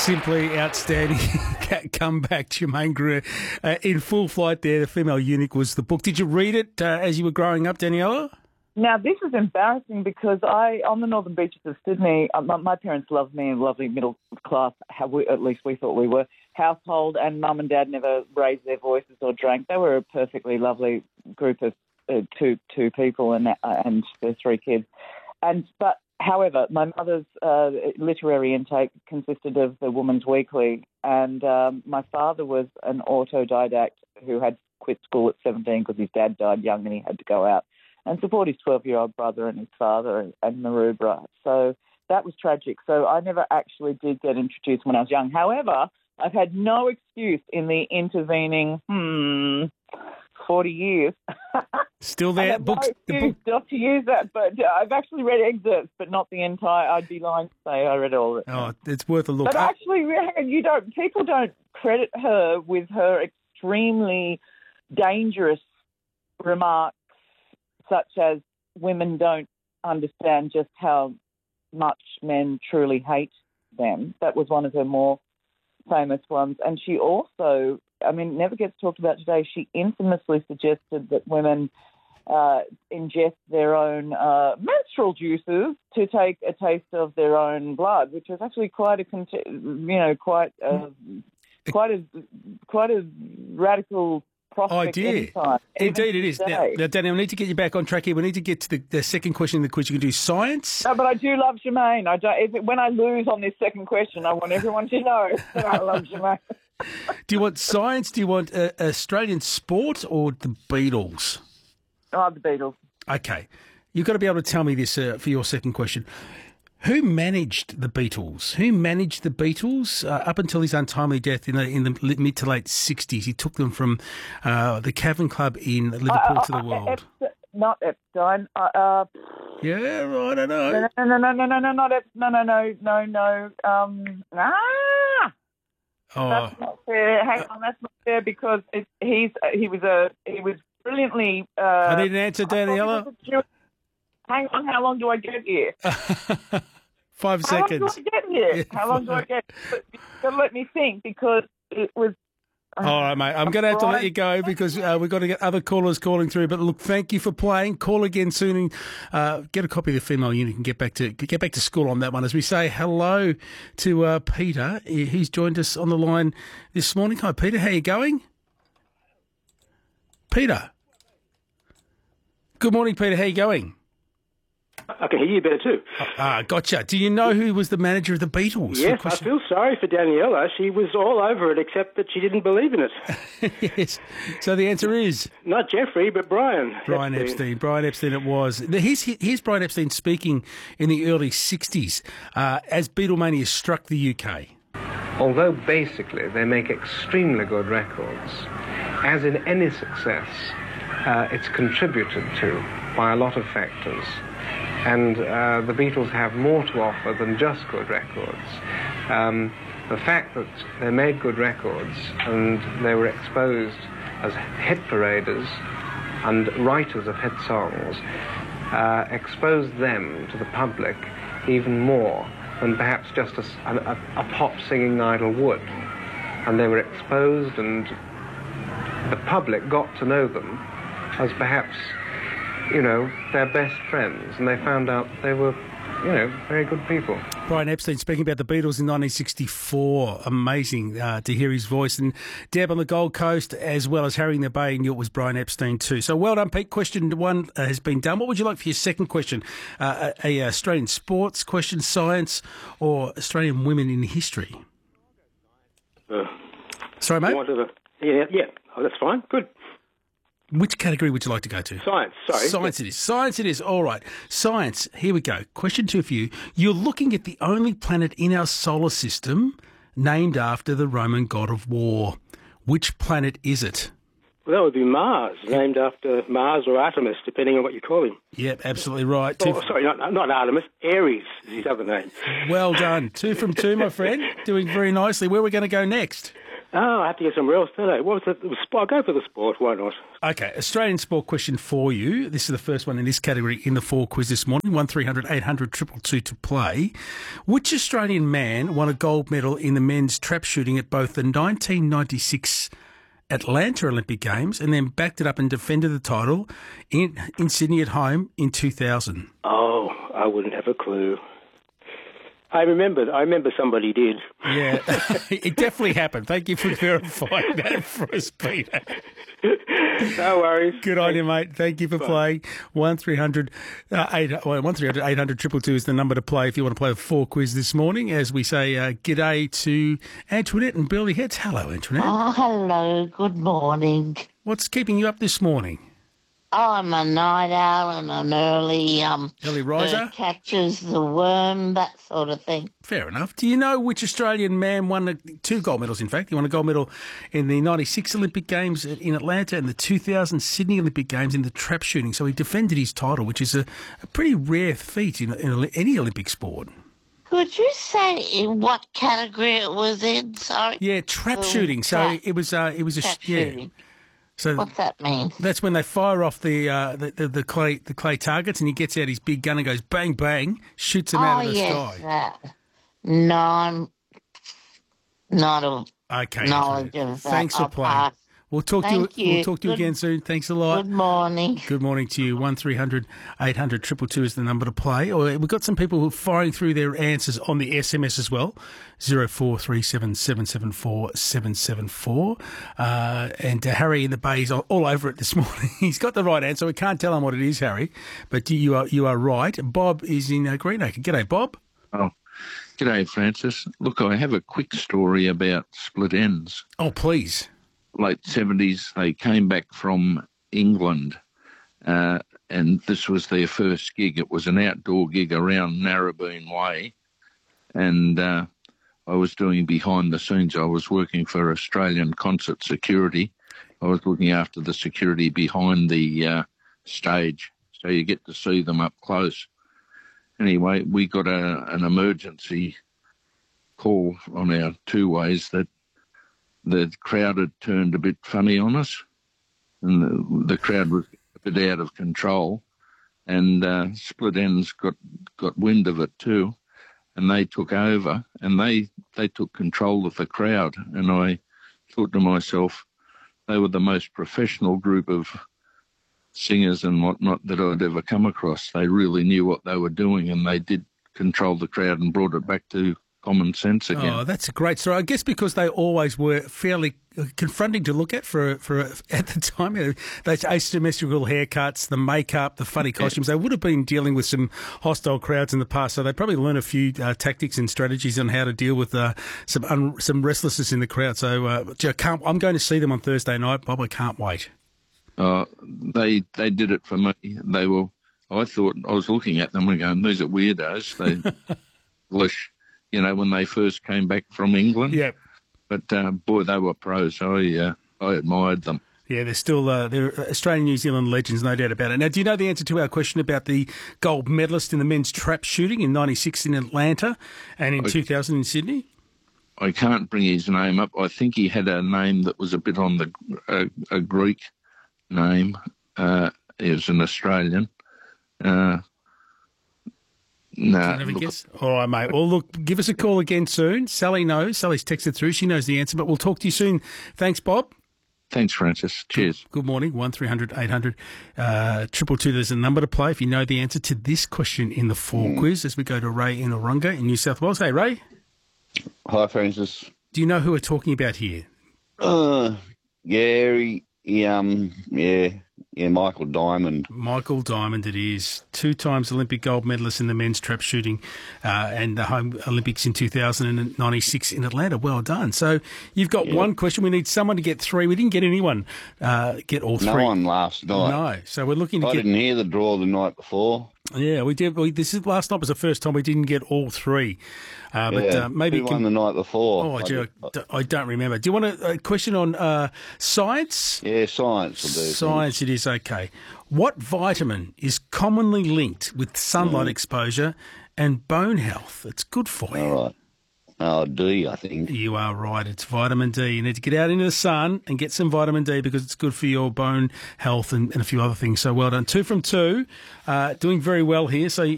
Simply outstanding comeback, Germaine Greer. In full flight there, The Female Eunuch was the book. Did you read it as you were growing up, Daniela? Now, this is embarrassing because on the northern beaches of Sydney, my parents loved me, a lovely middle class, at least we thought we were, household, and Mum and Dad never raised their voices or drank. They were a perfectly lovely group of two people and their three kids. However, my mother's literary intake consisted of the Woman's Weekly, and my father was an autodidact who had quit school at 17 because his dad died young and he had to go out and support his 12-year-old brother and his father and Maroubra. So that was tragic. So I never actually did get introduced when I was young. However, I've had no excuse in the intervening 40 years. Still there? Books. No excuse not to use that, but I've actually read excerpts, but not the entire. I'd be lying to say I read all of it. Oh, it's worth a look. But actually, people don't credit her with her extremely dangerous remarks, such as women don't understand just how much men truly hate them. That was one of her more famous ones. And she also, never gets talked about today, she infamously suggested that women ingest their own menstrual juices to take a taste of their own blood, which was actually quite a radical prospect. Idea. Indeed it is. Now, Danny, I need to get you back on track here. We need to get to the second question in the quiz. You can do science. No, but I do love Germaine. When I lose on this second question, I want everyone to know that I love Germaine. Do you want science? Do you want Australian sport or the Beatles? Oh, the Beatles. Okay. You've got to be able to tell me this for your second question. Who managed the Beatles? Who managed the Beatles up until his untimely death in the mid to late 60s? He took them from the Cavern Club in Liverpool to the world. Not Epstein. Yeah, right, I know. No. That's not fair. Hang on, that's not fair because he was brilliantly. I need an answer, Daniela. Hang on, how long do I get here? 5 seconds. How long do I get here? Yeah, how long do I get? You've got to let me think because it was. All right, mate. I'm going to have to let you go because we've got to get other callers calling through. But look, thank you for playing. Call again soon and get a copy of The Female Eunuch and get back to school on that one. As we say hello to Peter, who's joined us on the line this morning. Hi, Peter. How you going? Peter. Good morning, Peter. How you going? I can hear you better too. Gotcha. Do you know who was the manager of the Beatles? Yes, I feel sorry for Daniela. She was all over it, except that she didn't believe in it. Yes. So the answer is? Not Jeffrey, but Brian. Brian Epstein. Brian Epstein it was. Here's Brian Epstein speaking in the early 60s as Beatlemania struck the UK. Although basically they make extremely good records, as in any success, it's contributed to by a lot of factors. And the Beatles have more to offer than just good records. The fact that they made good records and they were exposed as hit paraders and writers of hit songs exposed them to the public even more than perhaps just a pop singing idol would. And they were exposed and the public got to know them as perhaps, their best friends, and they found out they were, very good people. Brian Epstein speaking about the Beatles in 1964. Amazing to hear his voice. And Deb on the Gold Coast, as well as Harry in the Bay, knew it was Brian Epstein too. So well done, Pete. Question one has been done. What would you like for your second question? A Australian sports question, science, or Australian women in history? Sorry, mate? Yeah. Oh, that's fine. Good. Which category would you like to go to? Science, sorry. Science it is. All right. Science, here we go. Question 2 for you. You're looking at the only planet in our solar system named after the Roman god of war. Which planet is it? Well, that would be Mars, named after Mars or Artemis, depending on what you call him. Yep, absolutely right. Sorry, not Artemis, Ares is his other name. Well done. 2 from 2, my friend. Doing very nicely. Where are we going to go next? Oh, I have to get somewhere else, don't I? What was it? I'll go for the sport. Why not? Okay, Australian sport question for you. This is the first one in this category in the 4 quiz this morning. 1300 800 222 to play. Which Australian man won a gold medal in the men's trap shooting at both the 1996 Atlanta Olympic Games and then backed it up and defended the title in Sydney at home in 2000? Oh, I wouldn't have a clue. I remember somebody did. Yeah, it definitely happened. Thank you for verifying that for us, Peter. No worries. Good on you, mate. Thank you for playing. 1300 800 222 is the number to play if you want to play the 4 quiz this morning. As we say, g'day to Antoinette and Burleigh Heads. Hello, Antoinette. Oh, hello. Good morning. What's keeping you up this morning? I'm a night owl and an early riser? bird catches the worm, that sort of thing. Fair enough. Do you know which Australian man won 2 gold medals, in fact? He won a gold medal in the 96 Olympic Games in Atlanta and the 2000 Sydney Olympic Games in the trap shooting. So he defended his title, which is a pretty rare feat in any Olympic sport. Could you say in what category it was in? Sorry. Yeah, trap shooting. So it was trap shooting. So what's that mean? That's when they fire off the clay targets, and he gets out his big gun and goes bang bang, shoots them out of the sky. That. No, I'm not a knowledge of that. Thanks for playing. We'll talk to you. We'll talk to you again soon. Thanks a lot. Good morning. Good morning to you. 1300 800 222 is the number to play. Or we've got some people who are firing through their answers on the SMS as well. 0437 774 774. And Harry in the Bay is all over it this morning. He's got the right answer. We can't tell him what it is, Harry, but you are right. Bob is in Greenacre. G'day, Bob. Oh, g'day, Francis. Look, I have a quick story about Split Ends. Oh, please. Late 70s, they came back from England, and this was their first gig. It was an outdoor gig around Narrabeen Way, and I was doing behind the scenes. I was working for Australian Concert Security. I was looking after the security behind the stage, so you get to see them up close. Anyway, we got an emergency call on our 2-ways that the crowd had turned a bit funny on us, and the crowd was a bit out of control, and Split Ends got wind of it too, and they took over, and they took control of the crowd, and I thought to myself, they were the most professional group of singers and whatnot that I'd ever come across. They really knew what they were doing, and they did control the crowd and brought it back to common sense again. Oh, that's a great story. I guess because they always were fairly confronting to look at for at the time. You know, those asymmetrical haircuts, the makeup, the funny costumes. They would have been dealing with some hostile crowds in the past, so they probably learned a few tactics and strategies on how to deal with some restlessness in the crowd. So I'm going to see them on Thursday night, Bob. I can't wait. They did it for me. I thought I was looking at them and going, these are weirdos. They English. You know, when they first came back from England. Yeah. But, boy, they were pros. I admired them. Yeah, they're still they're Australian New Zealand legends, no doubt about it. Now, do you know the answer to our question about the gold medalist in the men's trap shooting in 96 in Atlanta and in 2000 in Sydney? I can't bring his name up. I think he had a name that was a bit on a Greek name. He was an Australian. No. Guess? All right, mate. Well, look, give us a call again soon. Sally knows. Sally's texted through. She knows the answer, but we'll talk to you soon. Thanks, Bob. Thanks, Francis. Cheers. Good morning. 1300 800 222. There's a number to play if you know the answer to this question in the 4 quiz as we go to Ray in Orunga in New South Wales. Hey, Ray. Hi, Francis. Do you know who we're talking about here? Michael Diamond. Michael Diamond it is. 2 times Olympic gold medalist in the men's trap shooting and the home Olympics in 2096 in Atlanta. Well done. So you've got one question. We need someone to get 3. We didn't get anyone get all 3. No one last night. No. So we're looking to I didn't hear the draw the night before. Yeah, we did. Last night was the first time we didn't get all 3. But maybe who won the night before? Oh, I don't remember. Do you want a question on science? Yeah, science will do. Science it is, okay. What vitamin is commonly linked with sunlight exposure and bone health? It's good for you. All Oh, D, I think. You are right. It's vitamin D. You need to get out into the sun and get some vitamin D because it's good for your bone health and a few other things. So well done. 2 from 2. Doing very well here. So